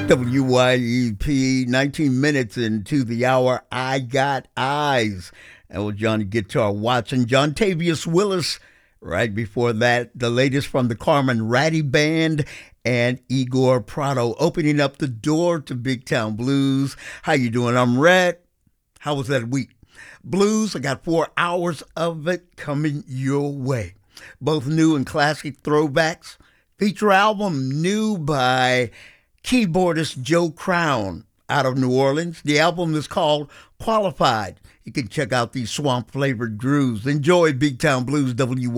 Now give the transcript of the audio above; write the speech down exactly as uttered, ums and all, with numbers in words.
W Y E P, nineteen minutes into the hour. I Got Eyes. That was Johnny Guitar Watson. John Tavius Willis. Right before that, the latest from the Carmen Ratty Band and Igor Prado opening up the door to Big Town Blues. How you doing? I'm Red. How was that week? Blues, I got four hours of it coming your way. Both new and classic throwbacks. Feature album new by keyboardist Joe Crown out of New Orleans. The album is called Qualified. You can check out these swamp-flavored grooves. Enjoy Big Town Blues, W